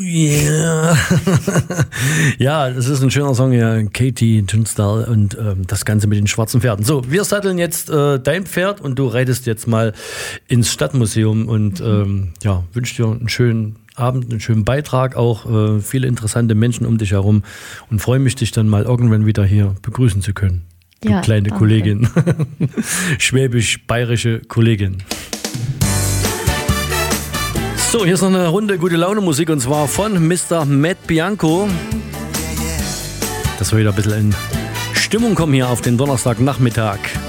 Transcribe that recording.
yeah. Ja, das ist ein schöner Song, ja, Katie Tunstall und das Ganze mit den schwarzen Pferden. So, wir satteln jetzt dein Pferd und du reitest jetzt mal ins Stadtmuseum und wünsche dir einen schönen Abend, einen schönen Beitrag, auch viele interessante Menschen um dich herum und freue mich, dich dann mal irgendwann wieder hier begrüßen zu können. Du kleine danke. Kollegin, schwäbisch-bayerische Kollegin. So, hier ist noch eine Runde gute Laune Musik und zwar von Mr. Matt Bianco. Dass wir wieder ein bisschen in Stimmung kommen hier auf den Donnerstagnachmittag.